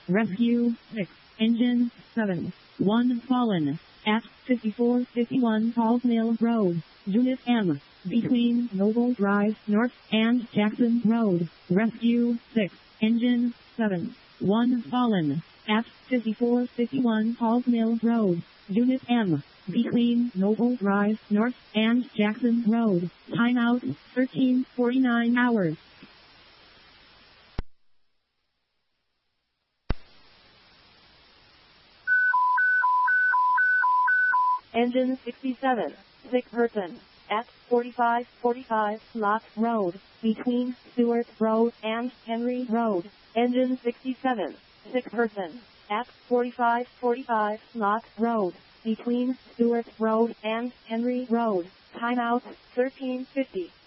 Rescue 6. Engine 7. 1 fallen. At 5451 Halls Mill Road, Unit M. Between Noble Drive North and Jackson Road. Rescue 6. Engine 7. 1 fallen. At 5451 Halls Mill Road, Unit M. Between Noble Drive North and Jackson Road. Timeout 13:49 hours. Engine 67. Sick person. At 4545 Lock Road, between Stewart Road and Henry Road. Engine 67. Sick person. At 4545 Lock Road, between Stewart Road and Henry Road. Timeout 13:50.